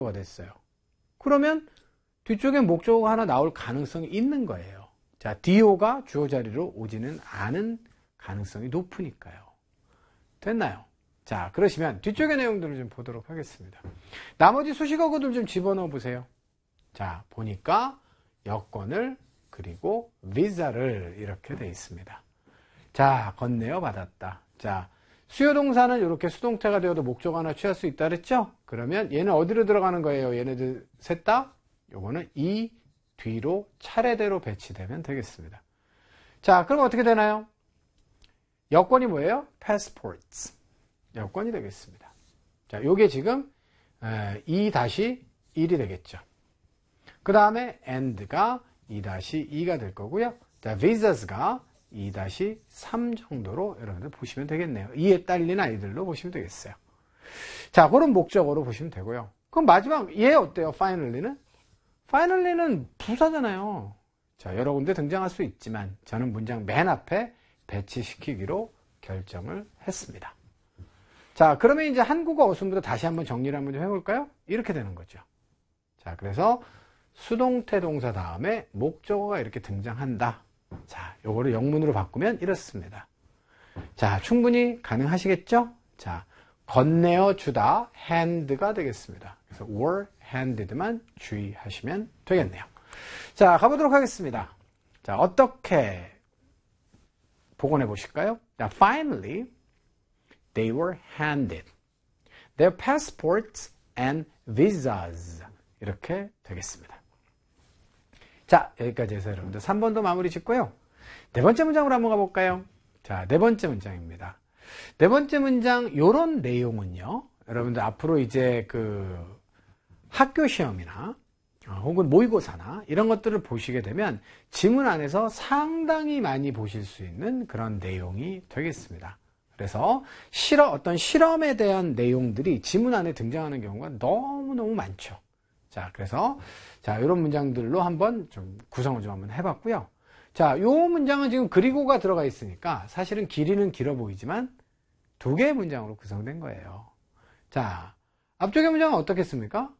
됐어요. 그러면 뒤쪽에 목적어가 하나 나올 가능성이 있는 거예요. 자, do가 주어 자리로 오지는 않은 가능성이 높으니까요. 됐나요? 자, 그러시면 뒤쪽의 내용들을 좀 보도록 하겠습니다. 나머지 수식어구들 좀 집어넣어 보세요. 자, 보니까 여권을 그리고 비자를 이렇게 돼 있습니다. 자, 건네어 받았다. 자, 수요동사는 이렇게 수동태가 되어도 목적 하나 취할 수 있다 그랬죠? 그러면 얘는 어디로 들어가는 거예요? 얘네들 셋 다? 요거는 이 뒤로 차례대로 배치되면 되겠습니다. 자, 그럼 어떻게 되나요? 여권이 뭐예요? passports. 여권이 되겠습니다. 자, 요게 지금 2-1이 되겠죠. 그 다음에 and가 2-2가 될 거고요. 자, visas가 2-3 정도로 여러분들 보시면 되겠네요. 2에 딸린 아이들로 보시면 되겠어요. 자, 그런 목적어로 보시면 되고요. 그럼 마지막 얘 어때요? finally는? finally는 부사잖아요. 자, 여러 군데 등장할 수 있지만 저는 문장 맨 앞에 배치시키기로 결정을 했습니다. 자, 그러면 이제 한국어 어순부터 다시 한번 정리를 한번 좀 해볼까요? 이렇게 되는 거죠. 자, 그래서 수동태 동사 다음에 목적어가 이렇게 등장한다. 자, 요거를 영문으로 바꾸면 이렇습니다. 자, 충분히 가능하시겠죠? 자, 건네어 주다 hand가 되겠습니다. 그래서 were handed만 주의하시면 되겠네요. 자, 가보도록 하겠습니다. 자, 어떻게 복원해 보실까요? 자, finally they were handed their passports and visas. 이렇게 되겠습니다. 자, 여기까지 해서 여러분들 3번도 마무리 짓고요. 네 번째 문장으로 한번 가볼까요? 자, 네 번째 문장입니다. 네 번째 문장 요런 내용은요, 여러분들 앞으로 이제 그 학교 시험이나 혹은 모의고사나 이런 것들을 보시게 되면 지문 안에서 상당히 많이 보실 수 있는 그런 내용이 되겠습니다. 그래서 어떤 실험에 대한 내용들이 지문 안에 등장하는 경우가 너무너무 많죠. 자, 그래서 자, 이런 문장들로 한번 좀 구성을 좀 한번 해봤고요. 자, 요 문장은 지금 그리고가 들어가 있으니까 사실은 길이는 길어 보이지만 두 개의 문장으로 구성된 거예요. 자, 앞쪽의 문장은 어떻겠습니까?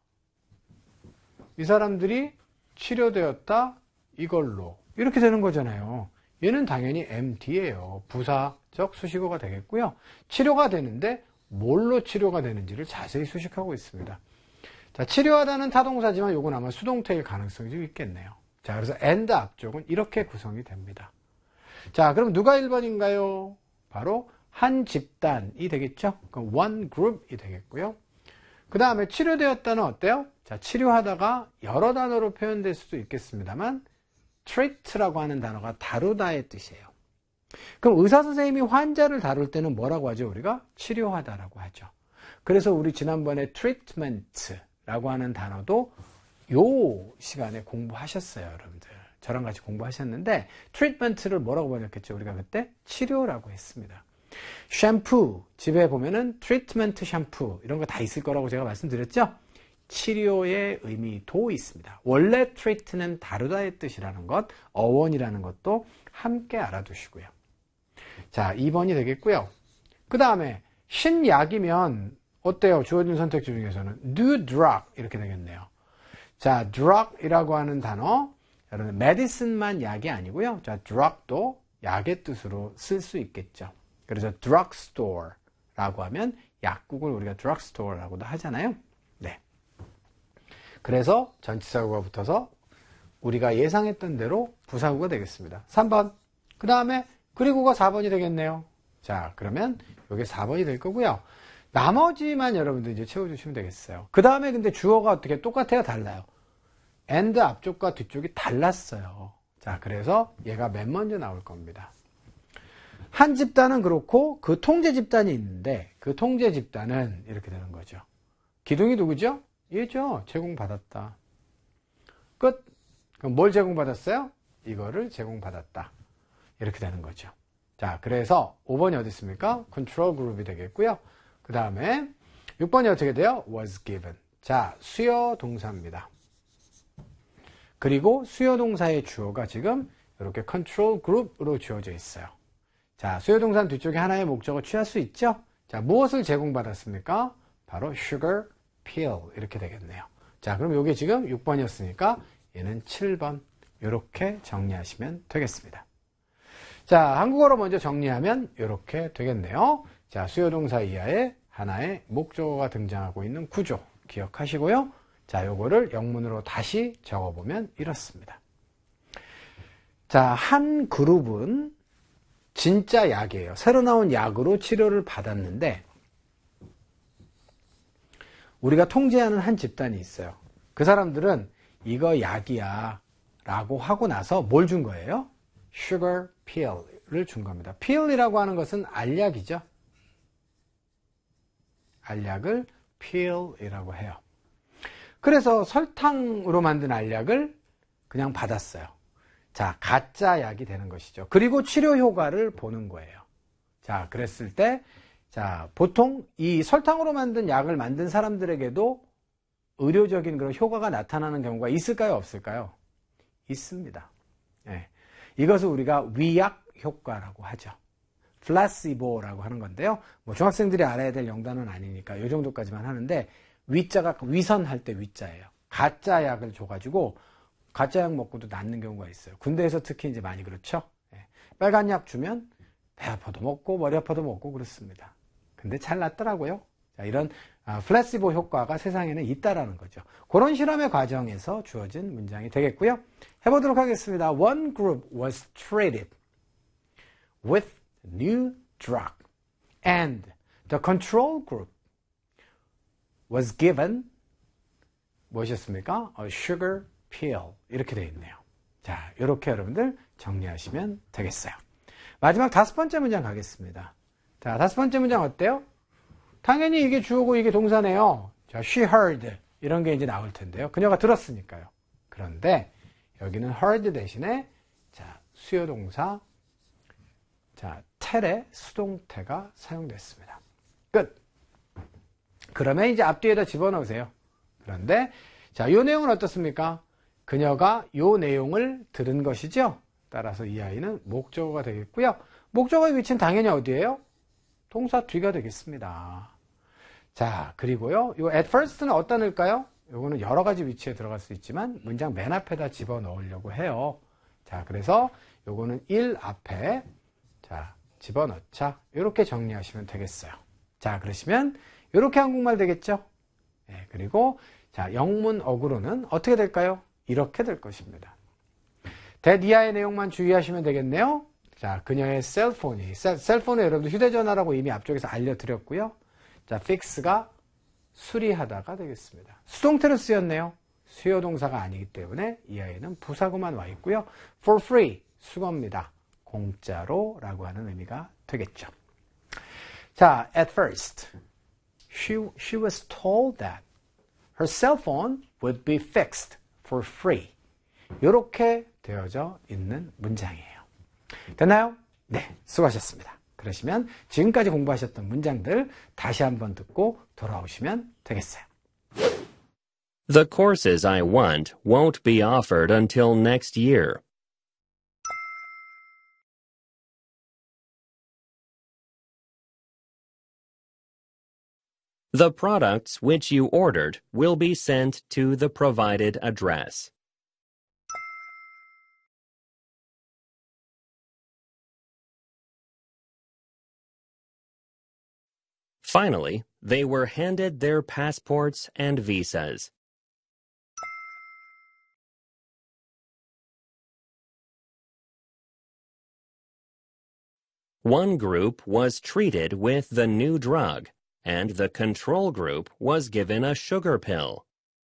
이 사람들이 치료되었다 이걸로 이렇게 되는 거잖아요. 얘는 당연히 MD예요. 부사적 수식어가 되겠고요. 치료가 되는데 뭘로 치료가 되는지를 자세히 수식하고 있습니다. 자, 치료하다는 타동사지만 요건 아마 수동태일 가능성이 좀 있겠네요. 자, 그래서 and 앞쪽은 이렇게 구성이 됩니다. 자, 그럼 누가 1번인가요? 바로 한 집단이 되겠죠? 그럼 one group이 되겠고요. 그 다음에 치료되었다는 어때요? 자, 치료하다가 여러 단어로 표현될 수도 있겠습니다만 treat라고 하는 단어가 다루다의 뜻이에요. 그럼 의사 선생님이 환자를 다룰 때는 뭐라고 하죠? 우리가 치료하다라고 하죠. 그래서 우리 지난번에 treatment라고 하는 단어도 요 시간에 공부하셨어요, 여러분들. 저랑 같이 공부하셨는데 treatment를 뭐라고 번역했죠? 우리가 그때 치료라고 했습니다. 샴푸, 집에 보면은 트리트먼트 샴푸 이런 거 다 있을 거라고 제가 말씀드렸죠? 치료의 의미도 있습니다. 원래 treat는 다루다의 뜻이라는 것, 어원이라는 것도 함께 알아두시고요. 자, 2번이 되겠고요. 그 다음에 신약이면 어때요? 주어진 선택지 중에서는 new drug 이렇게 되겠네요. 자, drug이라고 하는 단어, 여러분 medicine만 약이 아니고요. 자, drug도 약의 뜻으로 쓸 수 있겠죠. 그래서 drugstore라고 하면 약국을 우리가 drugstore라고도 하잖아요. 네. 그래서 전치사구가 붙어서 우리가 예상했던 대로 부사구가 되겠습니다. 3번. 그 다음에 그리고가 4번이 되겠네요. 자, 그러면 이게 4번이 될 거고요. 나머지만 여러분들 이제 채워주시면 되겠어요. 그 다음에 근데 주어가 어떻게 똑같아요? 달라요. and 앞쪽과 뒤쪽이 달랐어요. 자, 그래서 얘가 맨 먼저 나올 겁니다. 한 집단은 그렇고 그 통제 집단이 있는데 그 통제 집단은 이렇게 되는 거죠. 기둥이 누구죠? 얘죠. 제공받았다. 끝. 그럼 뭘 제공받았어요? 이거를 제공받았다. 이렇게 되는 거죠. 자, 그래서 5번이 어디 있습니까? 컨트롤 그룹이 되겠고요. 그 다음에 6번이 어떻게 돼요? was given. 자, 수요 동사입니다. 그리고 수요 동사의 주어가 지금 이렇게 컨트롤 그룹으로 주어져 있어요. 자, 수요 동사는 뒤쪽에 하나의 목적어 취할 수 있죠? 자, 무엇을 제공받았습니까? 바로 sugar pill 이렇게 되겠네요. 자, 그럼 요게 지금 6번이었으니까 얘는 7번 이렇게 정리하시면 되겠습니다. 자, 한국어로 먼저 정리하면 이렇게 되겠네요. 자, 수요동사 이하에 하나의 목적어가 등장하고 있는 구조 기억하시고요. 자, 요거를 영문으로 다시 적어보면 이렇습니다. 자, 한 그룹은 진짜 약이에요. 새로 나온 약으로 치료를 받았는데 우리가 통제하는 한 집단이 있어요. 그 사람들은 이거 약이야 라고 하고 나서 뭘 준 거예요? sugar pill을 준 겁니다. pill이라고 하는 것은 알약이죠. 알약을 pill이라고 해요. 그래서 설탕으로 만든 알약을 그냥 받았어요. 자, 가짜 약이 되는 것이죠. 그리고 치료 효과를 보는 거예요. 자, 그랬을 때, 자, 보통 이 설탕으로 만든 약을 만든 사람들에게도 의료적인 그런 효과가 나타나는 경우가 있을까요? 없을까요? 있습니다. 네. 이것을 우리가 위약 효과라고 하죠. 플라시보라고 하는 건데요. 뭐 중학생들이 알아야 될 영단은 아니니까 이 정도까지만 하는데 위자가 위선할 때 위자예요. 가짜 약을 줘가지고 가짜 약 먹고도 낫는 경우가 있어요. 군대에서 특히 이제 많이 그렇죠. 네. 빨간 약 주면 배 아파도 먹고 머리 아파도 먹고 그렇습니다. 근데 잘 낫더라고요. 자, 이런 플라시보 효과가 세상에는 있다라는 거죠. 그런 실험의 과정에서 주어진 문장이 되겠고요. 해보도록 하겠습니다. One group was treated with new drug and the control group was given 무엇이었습니까? A sugar pill 이렇게 되어 있네요. 자, 이렇게 여러분들 정리하시면 되겠어요. 마지막 5번째 문장 가겠습니다. 자, 5번째 문장 어때요? 당연히 이게 주어고 이게 동사네요. 자, she heard 이런 게 이제 나올 텐데요. 그녀가 들었으니까요. 그런데 여기는 heard 대신에 자, 수요동사 자, tell의 수동태가 사용됐습니다. 끝. 그러면 이제 앞뒤에다 집어넣으세요. 그런데 자, 이 내용은 어떻습니까? 그녀가 이 내용을 들은 것이죠. 따라서 이 아이는 목적어가 되겠고요. 목적어의 위치는 당연히 어디예요? 동사 뒤가 되겠습니다. 자, 그리고요. 이 at first는 어디다 넣을까요? 이거는 여러 가지 위치에 들어갈 수 있지만 문장 맨 앞에다 집어넣으려고 해요. 자, 그래서 요거는 1 앞에 자, 집어넣자. 이렇게 정리하시면 되겠어요. 자, 그러시면 이렇게 한국말 되겠죠? 네, 그리고 자, 영문 어구로는 어떻게 될까요? 이렇게 될 것입니다. that 이하의 내용만 주의하시면 되겠네요. 자, 그녀의 셀폰이, 셀폰은 여러분들 휴대전화라고 이미 앞쪽에서 알려드렸고요. 자, fix가 수리하다가 되겠습니다. 수동태로 쓰였네요. 수요동사가 아니기 때문에 이 아이는 부사구만 와 있고요. for free, 수거입니다. 공짜로 라고 하는 의미가 되겠죠. 자, at first, she was told that her cell phone would be fixed for free. 이렇게 되어져 있는 문장이에요. 됐나요? 네, 수고하셨습니다. 그러시면 지금까지 공부하셨던 문장들 다시 한번 듣고 돌아오시면 되겠어요. The courses I want won't be offered until next year. The products which you ordered will be sent to the provided address. Finally, they were handed their passports and visas. One group was treated with the new drug, and the control group was given a sugar pill.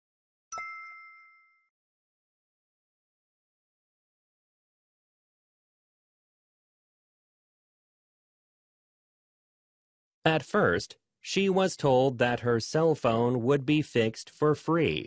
At first, she was told that her cell phone would be fixed for free.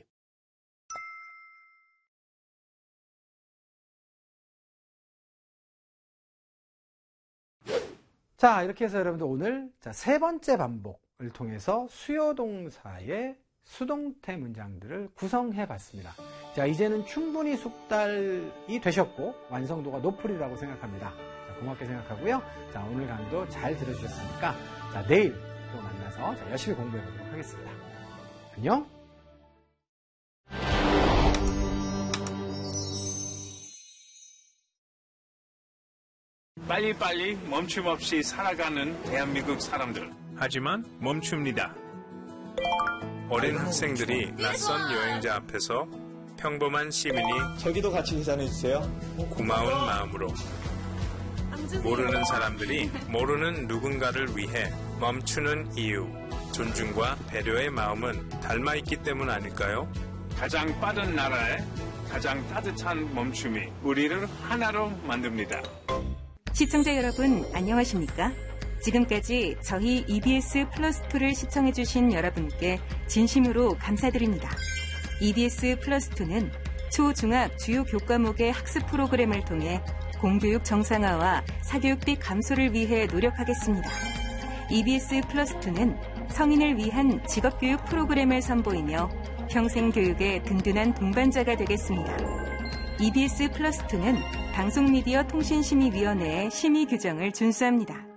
자, 이렇게 해서 여러분들 오늘 자, 3번째 반복을 통해서 수요동사의 수동태 문장들을 구성해 봤습니다. 자, 이제는 충분히 숙달이 되셨고 완성도가 높으리라고 생각합니다. 자, 고맙게 생각하고요. 자, 오늘 강의도 잘 들어주셨으니까 자, 내일 또 만나서 자, 열심히 공부해 보도록 하겠습니다. 안녕. 빨리빨리 멈춤 없이 살아가는 대한민국 사람들. 하지만 멈춥니다. 어린 학생들이 낯선 여행자 앞에서 평범한 시민이 저기도 같이 계산해주세요. 고마운 마음으로 모르는 사람들이 모르는 누군가를 위해 멈추는 이유, 존중과 배려의 마음은 닮아있기 때문 아닐까요? 가장 빠른 나라에 가장 따뜻한 멈춤이 우리를 하나로 만듭니다. 시청자 여러분, 안녕하십니까? 지금까지 저희 EBS 플러스2를 시청해주신 여러분께 진심으로 감사드립니다. EBS 플러스2는 초, 중학 주요 교과목의 학습 프로그램을 통해 공교육 정상화와 사교육비 감소를 위해 노력하겠습니다. EBS 플러스2는 성인을 위한 직업교육 프로그램을 선보이며 평생교육의 든든한 동반자가 되겠습니다. EBS 플러스2는 방송미디어 통신심의위원회의 심의 규정을 준수합니다.